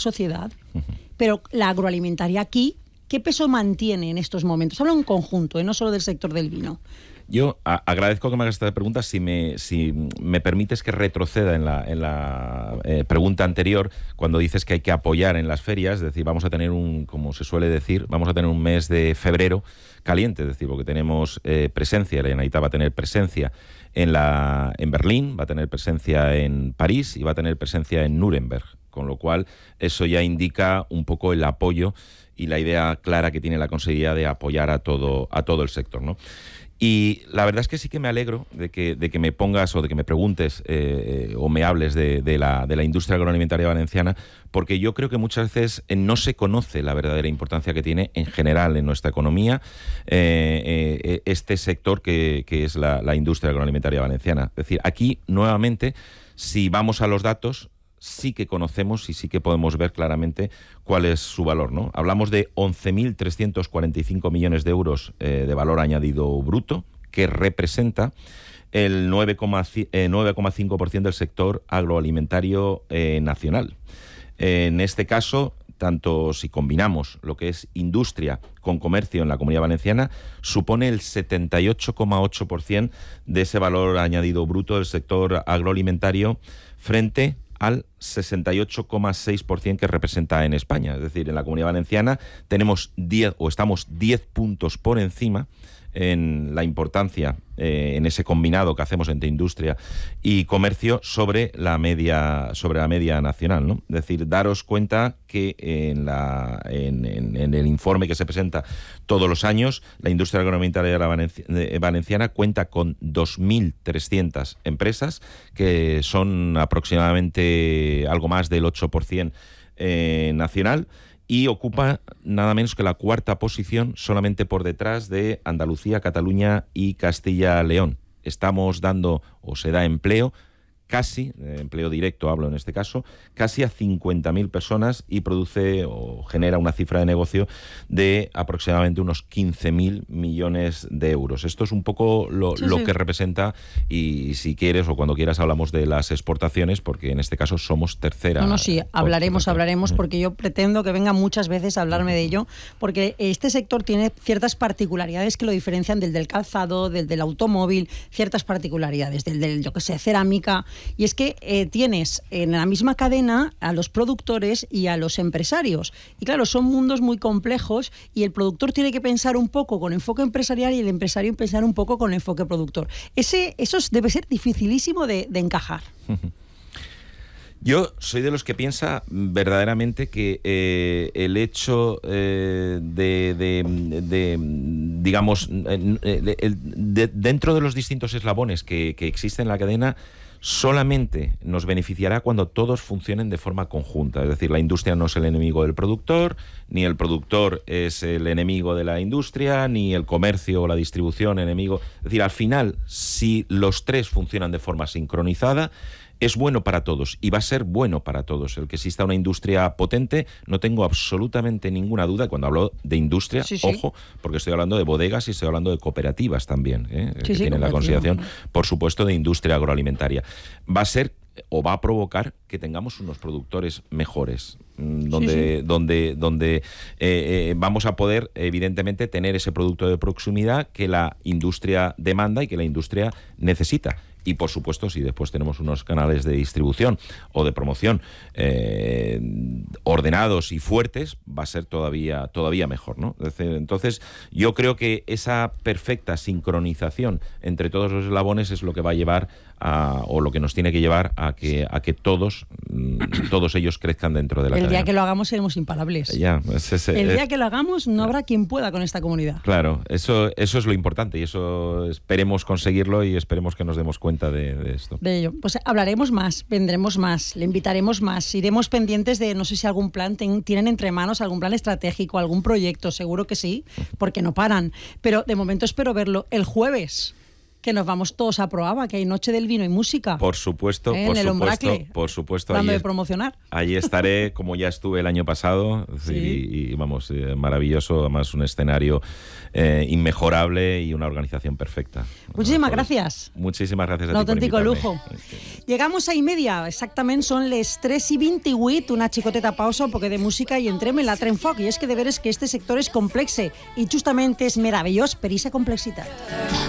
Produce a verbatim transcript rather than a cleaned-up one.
sociedad. Uh-huh. Pero la agroalimentaria aquí, ¿qué peso mantiene en estos momentos? Hablo en conjunto, ¿eh? No solo del sector del vino. Yo a- agradezco que me hagas esta pregunta. Si me, si me permites que retroceda en la, en la eh, pregunta anterior, cuando dices que hay que apoyar en las ferias, es decir, vamos a tener un, como se suele decir, vamos a tener un mes de febrero caliente, es decir, porque tenemos eh, presencia, la Generalitat va a tener presencia en, la, en Berlín, va a tener presencia en París y va a tener presencia en Nuremberg, con lo cual eso ya indica un poco el apoyo y la idea clara que tiene la Consejería de apoyar a todo, a todo el sector, ¿no? Y la verdad es que sí que me alegro de que, de que me pongas o de que me preguntes eh, o me hables de, de, la, de la industria agroalimentaria valenciana, porque yo creo que muchas veces eh, no se conoce la verdadera importancia que tiene en general en nuestra economía eh, eh, este sector que, que es la, la industria agroalimentaria valenciana. Es decir, aquí nuevamente, si vamos a los datos, sí que conocemos y sí que podemos ver claramente cuál es su valor, ¿no? Hablamos de once mil trescientos cuarenta y cinco millones de euros eh, de valor añadido bruto, que representa el nueve coma cinco por ciento del sector agroalimentario eh, nacional. En este caso, tanto si combinamos lo que es industria con comercio en la Comunidad Valenciana, supone el setenta y ocho coma ocho por ciento de ese valor añadido bruto del sector agroalimentario frente al sesenta y ocho coma seis por ciento que representa en España. Es decir, en la Comunidad Valenciana tenemos diez o estamos diez puntos por encima en la importancia eh, en ese combinado que hacemos entre industria y comercio sobre la media sobre la media nacional, ¿no? Es decir, daros cuenta que en, la, en, en, en el informe que se presenta todos los años, la industria agroalimentaria valenciana cuenta con dos mil trescientas empresas, que son aproximadamente algo más del ocho por ciento eh, nacional, y ocupa nada menos que la cuarta posición, solamente por detrás de Andalucía, Cataluña y Castilla-León. Estamos dando, o se da empleo, casi, eh, empleo directo hablo en este caso, casi a cincuenta mil personas y produce o genera una cifra de negocio de aproximadamente unos quince mil millones de euros. Esto es un poco lo, sí, lo sí. que representa, y si quieres o cuando quieras hablamos de las exportaciones, porque en este caso somos tercera. No, no, sí, hablaremos, hablaremos, porque yo pretendo que venga muchas veces a hablarme de ello, porque este sector tiene ciertas particularidades que lo diferencian del del calzado, del del automóvil, ciertas particularidades, del del, yo qué sé, cerámica. Y es que eh, tienes en la misma cadena a los productores y a los empresarios. Y claro, son mundos muy complejos y el productor tiene que pensar un poco con enfoque empresarial y el empresario pensar un poco con enfoque productor. Ese, eso debe ser dificilísimo de, de encajar. Yo soy de los que piensa verdaderamente que eh, el hecho eh, de, de, de, digamos, eh, el, de, dentro de los distintos eslabones que, que existen en la cadena, solamente nos beneficiará cuando todos funcionen de forma conjunta. Es decir, la industria no es el enemigo del productor, ni el productor es el enemigo de la industria, ni el comercio o la distribución enemigo. Es decir, al final, si los tres funcionan de forma sincronizada, es bueno para todos y va a ser bueno para todos. El que exista una industria potente, no tengo absolutamente ninguna duda. Cuando hablo de industria, sí, sí. ojo, porque estoy hablando de bodegas y estoy hablando de cooperativas también, ¿eh? sí, que sí, tienen la consideración, por supuesto, de industria agroalimentaria. Va a ser o va a provocar que tengamos unos productores mejores, donde, sí, sí. donde, donde eh, eh, vamos a poder, evidentemente, tener ese producto de proximidad que la industria demanda y que la industria necesita. Y, por supuesto, si después tenemos unos canales de distribución o de promoción eh, ordenados y fuertes, va a ser todavía, todavía mejor, ¿no? Entonces, yo creo que esa perfecta sincronización entre todos los eslabones es lo que va a llevar a, o lo que nos tiene que llevar a que, a que todos, todos ellos crezcan dentro de la cadena. El día que lo hagamos seremos imparables. Ya, es, es, el es, día que lo hagamos no habrá quien pueda con esta comunidad. Claro, eso, eso es lo importante y eso esperemos conseguirlo y esperemos que nos demos cuenta De, de esto. De ello. Pues hablaremos más, vendremos más, le invitaremos más, iremos pendientes de, no sé si algún plan ten, tienen entre manos, algún plan estratégico, algún proyecto, seguro que sí, porque no paran. Pero de momento espero verlo el jueves, que nos vamos todos a Proaba, que hay Noche del Vino y Música. Por supuesto, ¿Eh? por en el supuesto, Ombracle, por supuesto. dando Ahí, de promocionar. Ahí estaré, como ya estuve el año pasado, Sí. y, y vamos, eh, maravilloso, además un escenario eh, inmejorable y una organización perfecta. Muchísimas Joder. gracias. Muchísimas gracias a Un ti por auténtico invitarme. lujo. Llegamos a i media, exactament són les tres i vint-i-vuit, una xicoteta pausa, un poquet de música i entrem en l'altre enfoc, i és que de veres que este sector és complexe i justament és meravellós per aquesta complexitat.